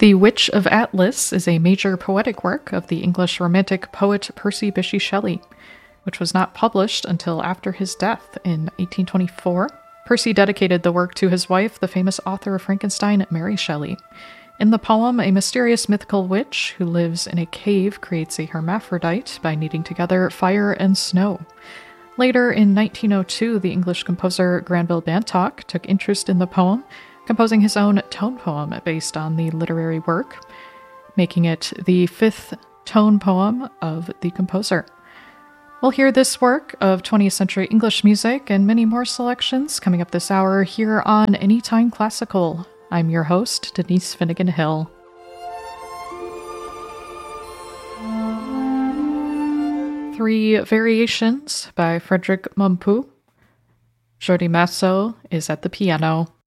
The Witch of Atlas is a major poetic work of the English Romantic poet Percy Bysshe Shelley, which was not published until after his death in 1824. Percy dedicated the work to his wife, the famous author of Frankenstein, Mary Shelley. In the poem, a mysterious mythical witch who lives in a cave creates a hermaphrodite by kneading together fire and snow. Later, in 1902, the English composer Granville Bantock took interest in the poem, composing his own tone poem based on the literary work, making it the fifth tone poem of the composer. We'll hear this work of 20th century English music and many more selections coming up this hour here on Anytime Classical. I'm your host, Denise Finnegan Hill. Three Variations by Frederic Mompou. Jordi Massot is at the piano.